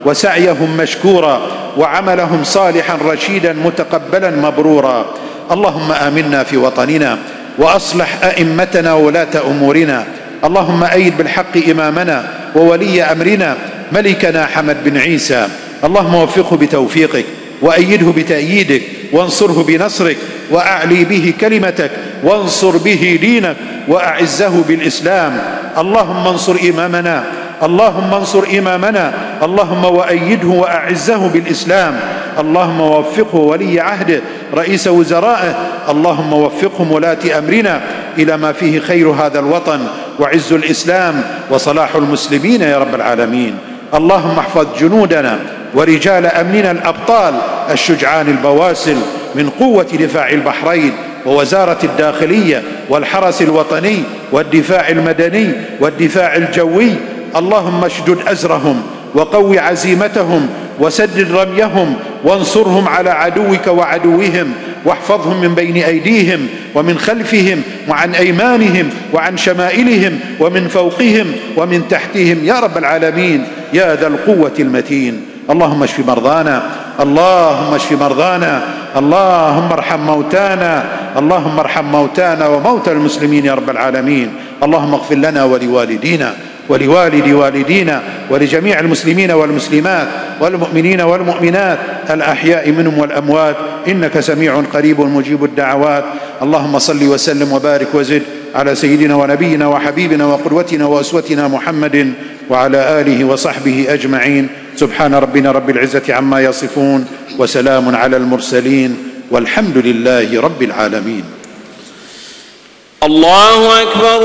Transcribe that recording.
وسعيهم مشكورا وعملهم صالحا رشيدا متقبلا مبرورا. اللهم آمنا في وطننا وأصلح أئمتنا وولاة أمورنا. اللهم أيد بالحق إمامنا وولي أمرنا ملكنا حمد بن عيسى. اللهم وفقه بتوفيقك وأيده بتأييدك وانصره بنصرك وأعلي به كلمتك وانصر به دينك وأعزه بالإسلام. اللهم انصر إمامنا، اللهم انصر إمامنا، اللهم وأيده وأعزه بالإسلام. اللهم وفقه ولي عهده رئيس وزرائه، اللهم وفقهم ولاة أمرنا إلى ما فيه خير هذا الوطن وعز الإسلام وصلاح المسلمين يا رب العالمين. اللهم احفظ جنودنا ورجال أمننا الأبطال الشجعان البواسل من قوة دفاع البحرين ووزارة الداخلية والحرس الوطني والدفاع المدني والدفاع الجوي. اللهم اشدد أزرهم وقوي عزيمتهم وسدد رميهم وانصرهم على عدوك وعدوهم، واحفظهم من بين أيديهم ومن خلفهم وعن أيمانهم وعن شمائلهم ومن فوقهم ومن تحتهم يا رب العالمين يا ذا القوة المتين. اللهم اشف مرضانا، اللهم اشف مرضانا، اللهم ارحم موتانا، اللهم ارحم موتانا وموتى المسلمين يا رب العالمين. اللهم اغفر لنا ولوالدينا ولوالد والدينا ولجميع المسلمين والمسلمات والمؤمنين والمؤمنات الأحياء منهم والأموات، إنك سميع قريب مجيب الدعوات. اللهم صل وسلم وبارك وزد على سيدنا ونبينا وحبيبنا وقدوتنا وأسوتنا محمد وعلى آله وصحبه أجمعين. سبحان ربنا رب العزة عما يصفون وسلام على المرسلين والحمد لله رب العالمين. الله أكبر.